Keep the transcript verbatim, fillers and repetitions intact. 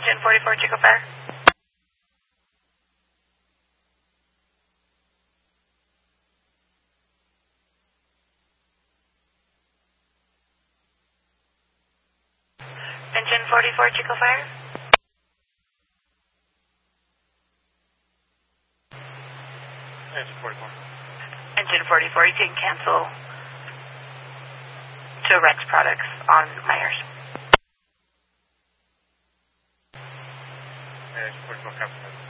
Engine forty-four, Chico Fire. Engine forty-four, Chico Fire. Engine forty-four. Engine forty-four, you can cancel to Rex Products on Myers. Engine forty-four, copy.